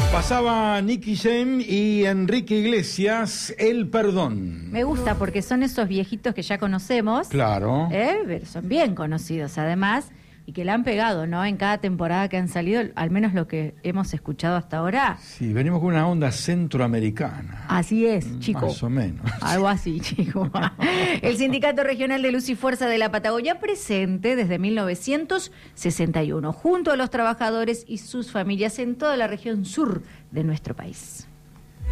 Pasaba Nicky Jam y Enrique Iglesias, El Perdón. Me gusta porque son esos viejitos que ya conocemos. Claro. Pero son bien conocidos además y que la han pegado, ¿no? En cada temporada que han salido, al menos lo que hemos escuchado hasta ahora. Sí, venimos con una onda centroamericana. Así es, chico. Más o menos. Algo así, chico. El Sindicato Regional de Luz y Fuerza de la Patagonia presente desde 1961, junto a los trabajadores y sus familias en toda la región sur de nuestro país.